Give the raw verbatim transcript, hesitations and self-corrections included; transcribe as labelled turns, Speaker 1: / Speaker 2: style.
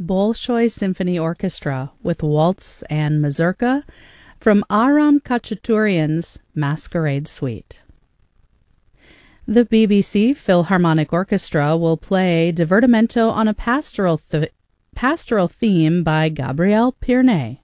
Speaker 1: Bolshoi Symphony Orchestra with waltz and mazurka from Aram Khachaturian's Masquerade Suite. The B B C Philharmonic Orchestra will play Divertimento on a pastoral, th- pastoral theme by Gabriel Pirné.